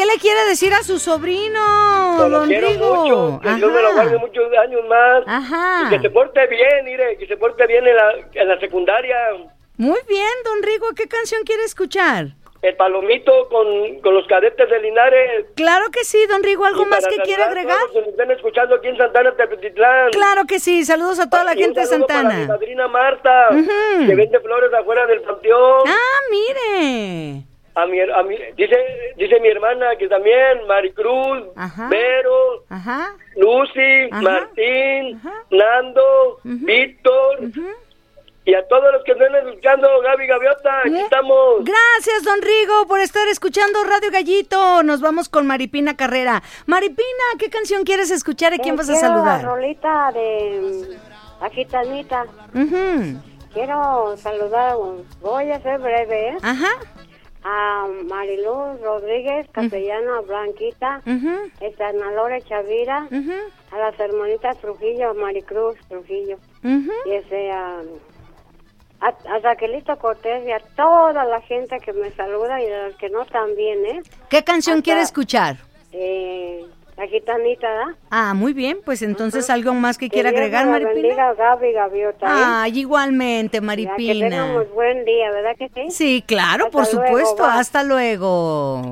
le quiere decir a su sobrino, Pues lo don quiero Rigo? mucho, que Dios me lo guarde muchos años más. Ajá. Y que se porte bien, mire, que se porte bien en la secundaria. Muy bien, don Rigo, ¿qué canción quiere escuchar? El Palomito con los Cadetes de Linares. Claro que sí, don Rigo, ¿algo más que quiera agregar? Todos los que nos estén escuchando aquí en Santana, Tepetitlán. Claro que sí, saludos a toda la gente de Santana. Para mi madrina Marta, que vende flores afuera del panteón. Ah, mire. Dice mi hermana que también, Maricruz, Vero, Lucy, Martín, Nando, Víctor. Y a todos los que estén escuchando, Gaby Gaviota, aquí estamos. Gracias, don Rigo, por estar escuchando Radio Gallito. Nos vamos con Maripina Carrera. Maripina, ¿qué canción quieres escuchar y quién vas a saludar? La rolita de La Gitanita. Quiero saludar, voy a ser breve, a Mariluz Rodríguez, Castellana, Blanquita, Ana Lore Chavira, a las hermanitas Trujillo, Maricruz Trujillo, y a Raquelito Cortés y a toda la gente que me saluda y a los que no también, ¿Qué canción quiere escuchar? La Gitanita, ¿verdad? Ah, muy bien, pues entonces algo más que quiera agregar, Maripina. Bendiga, Gaby Gaviota. Ay, igualmente, Maripina. Ya, que tengamos buen día, ¿verdad que sí? Sí, claro, por supuesto. Hasta luego.